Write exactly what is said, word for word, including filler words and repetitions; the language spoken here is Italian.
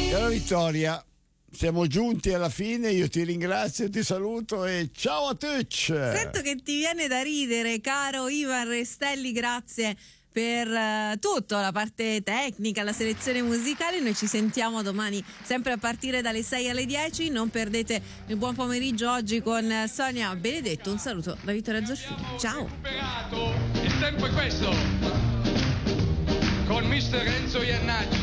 Cara Vittoria, siamo giunti alla fine, io ti ringrazio, ti saluto e ciao a tutti. Sento che ti viene da ridere, caro Ivan Restelli, grazie per uh, tutto, la parte tecnica, la selezione musicale. Noi ci sentiamo domani sempre a partire dalle sei alle dieci, non perdete il buon pomeriggio oggi con Sonia Benedetto. Un saluto da Vittoria Zorfini, ciao. Il tempo è questo, con mister Enzo Iannacci.